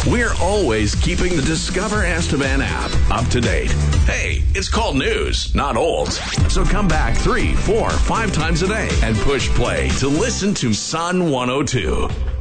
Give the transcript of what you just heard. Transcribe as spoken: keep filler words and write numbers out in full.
We're always keeping the Discover Estevan app up to date. Hey, it's called news, not olds. So come back three, four, five times a day and push play to listen to Sun one oh two.